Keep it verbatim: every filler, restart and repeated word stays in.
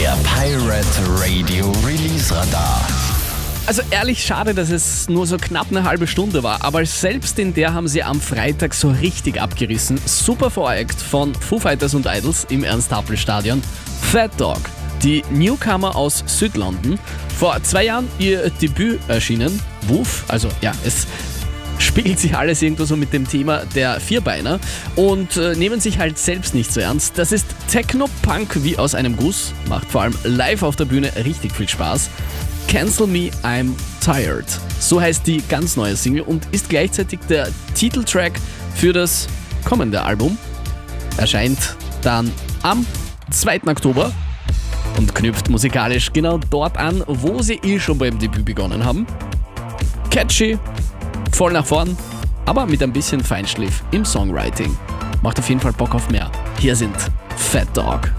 Der Pirate Radio Release Radar. Also ehrlich schade, dass es nur so knapp eine halbe Stunde war, aber selbst in der haben sie am Freitag so richtig abgerissen. Super Voract von Foo Fighters und Idols im Ernst-Happel-Stadion. Fat Dog, die Newcomer aus Südlondon, vor zwei Jahren ihr Debüt erschienen. Woof, also ja, es spiegelt sich alles irgendwo so mit dem Thema der Vierbeiner und äh, nehmen sich halt selbst nicht so ernst. Das ist Techno-Punk wie aus einem Guss, macht vor allem live auf der Bühne richtig viel Spaß. Cancel Me, I'm Tired. So heißt die ganz neue Single und ist gleichzeitig der Titeltrack für das kommende Album. Erscheint dann am zweiten Oktober und knüpft musikalisch genau dort an, wo sie eh schon beim Debüt begonnen haben. Catchy, voll nach vorn, aber mit ein bisschen Feinschliff im Songwriting. Macht auf jeden Fall Bock auf mehr. Hier sind Fat Dog.